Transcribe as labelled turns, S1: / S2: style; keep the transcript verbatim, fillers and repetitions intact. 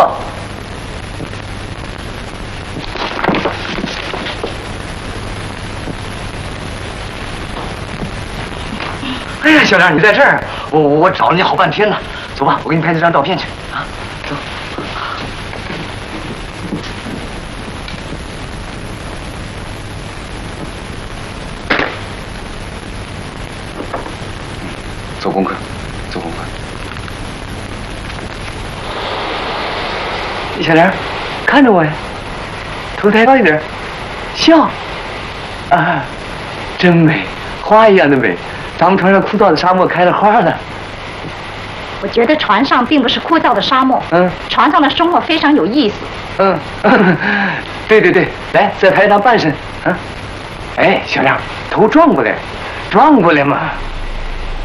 S1: 哎呀，小亮，你在这儿，我我找了你好半天呢。走吧，我给你拍这张照片去啊。走。做功课，做功课。小亮，看着我呀，头抬高一点，笑。啊，真美，花一样的美。咱们船上枯燥的沙漠开了花了。
S2: 我觉得船上并不是枯燥的沙漠，
S1: 嗯，
S2: 船上的生活非常有意思。
S1: 嗯，对对对，来，再抬一趟半身，啊，哎，小亮，头转过来，转过来嘛。